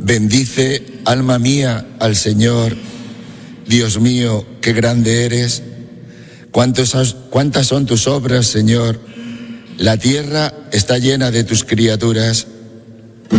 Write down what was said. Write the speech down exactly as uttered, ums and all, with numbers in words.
Bendice, alma mía, al Señor. Dios mío, qué grande eres. ¿Cuántos, cuántas son tus obras, Señor? La tierra está llena de tus criaturas.